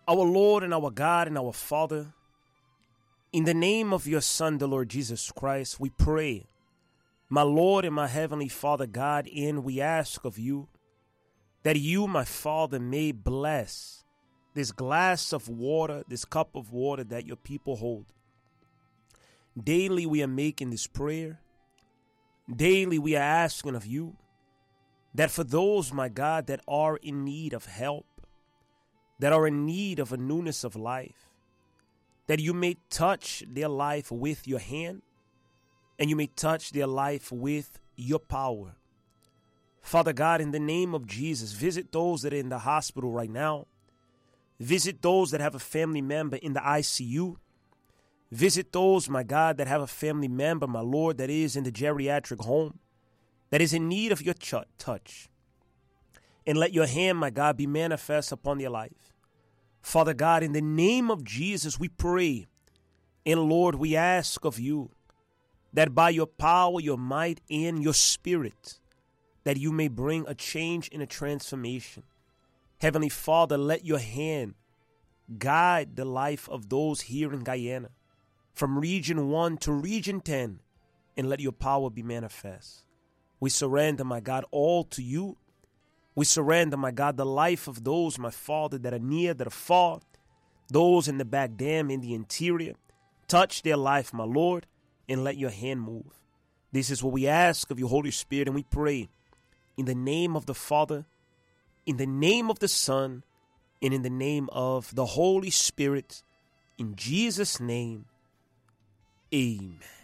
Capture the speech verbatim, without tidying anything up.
Our Lord and our God and our Father, in the name of your Son, the Lord Jesus Christ, we pray, my Lord and my Heavenly Father God, and we ask of you that you, my Father, may bless this glass of water, this cup of water that your people hold. Daily we are making this prayer. Daily we are asking of you that for those, my God, that are in need of help, that are in need of a newness of life, that you may touch their life with your hand, and you may touch their life with your power. Father God, in the name of Jesus, visit those that are in the hospital right now. Visit those that have a family member in the I C U. Visit those, my God, that have a family member, my Lord, that is in the geriatric home, that is in need of your ch- touch. And let your hand, my God, be manifest upon their life. Father God, in the name of Jesus, we pray. And Lord, we ask of you that by your power, your might, and your spirit, that you may bring a change and a transformation. Heavenly Father, let your hand guide the life of those here in Guyana, from region one to region ten, and let your power be manifest. We surrender, my God, all to you. We surrender, my God, the life of those, my Father, that are near, that are far, those in the back dam, in the interior. Touch their life, my Lord, and let your hand move. This is what we ask of your Holy Spirit, and we pray in the name of the Father, in the name of the Son, and in the name of the Holy Spirit. In Jesus' name, amen.